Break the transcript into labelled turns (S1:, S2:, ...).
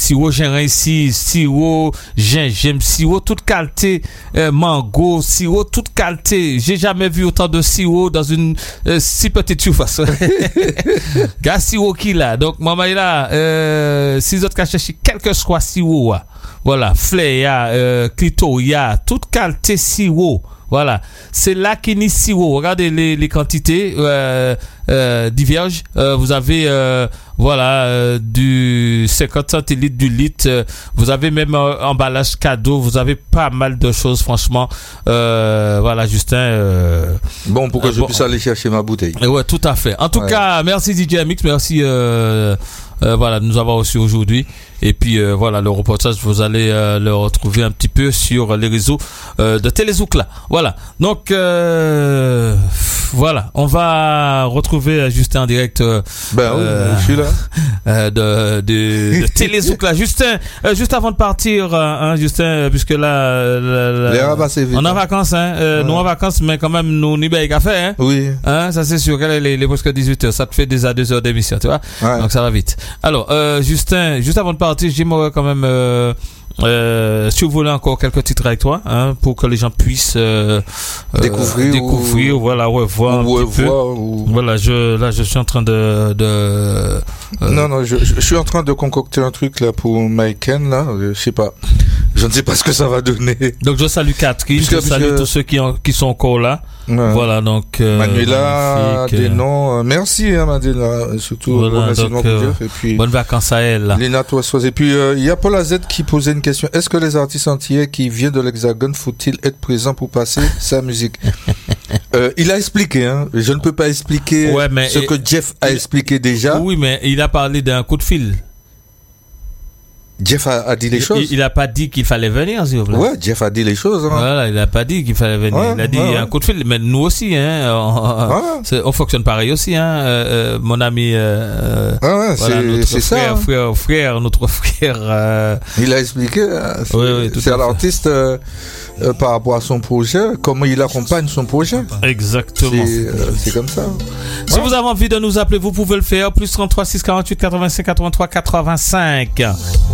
S1: sirop gingembre, sirop gingembre, sirop toute qualité, mango, sirop toute qualité. J'ai jamais vu autant de sirop dans une si petite surface. Gars sirop qu'il a. Donc maman il a si autres qu'a cherché quel que soit sirop. Voilà, Fléa, Clitoria, toute qualité sirop. Voilà, c'est là qu'il y a sirop. Regardez les quantités divergent. Vous avez du 50 centilitres, du litre. Vous avez même emballage cadeau. Vous avez pas mal de choses, franchement. Voilà, Justin.
S2: Bon, pour que je puisse aller chercher ma bouteille.
S1: Ouais, tout à fait. En tout cas, merci DJ MX, merci de nous avoir reçus aujourd'hui. Et puis voilà, le reportage, vous allez le retrouver un petit peu sur les réseaux de Télézouk là. Voilà. Donc voilà, on va retrouver Justin en direct.
S2: Oui, je suis là.
S1: De Télézouk là. Justin, juste avant de partir, Justin, puisque là, on est en vacances, nous en vacances, mais quand même nous n'y a qu'à faire.
S2: Oui.
S1: Ça c'est sûr. Les presque 18h, ça te fait déjà 2 heures d'émission, tu vois. Ouais. Donc ça va vite. Alors, Justin, juste avant de partir, j'aimerais quand même si vous voulez encore quelques titres avec toi, pour que les gens puissent découvrir, voilà, revoir un petit peu. Voilà, je suis en train de
S2: non, je suis en train de concocter un truc là pour Maiken là, je sais pas. Je ne sais pas ce que ça va donner.
S1: Donc je salue Catherine, je salue tous ceux qui sont encore là. Ouais. Voilà, donc
S2: Manuela, des noms, merci Manuela, surtout remerciement pour Dieu. Et puis
S1: bonnes vacances à elle. Là.
S2: Lina Toisoise. Et puis il y a Paul AZ qui posait une question. Est-ce que les artistes entiers qui viennent de l'Hexagone faut-il être présents pour passer sa musique? Il a expliqué, je ne peux pas expliquer ce que Jeff a expliqué déjà.
S1: Oui, mais il a parlé d'un coup de fil.
S2: Jeff a dit les choses.
S1: Il a pas dit qu'il fallait venir, s'il vous plaît.
S2: Ouais, Jeff a dit les choses.
S1: Voilà, il a pas dit qu'il fallait venir. Il a dit un coup de fil. Mais nous aussi, on fonctionne pareil aussi, mon ami.
S2: C'est ça.
S1: Frère, notre frère.
S2: Il a expliqué. C'est à l'artiste par rapport à son projet, comment il accompagne son projet.
S1: Exactement.
S2: C'est comme ça.
S1: Si vous avez envie de nous appeler, vous pouvez le faire. Plus 33 6 48 85 83 85.